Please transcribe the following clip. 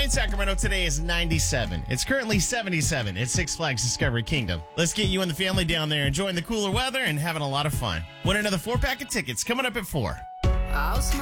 in Sacramento today is 97. It's currently 77 at Six Flags Discovery Kingdom. Let's get you and the family down there enjoying the cooler weather and having a lot of fun. Win another 4-pack of tickets coming up at 4. I'll smile.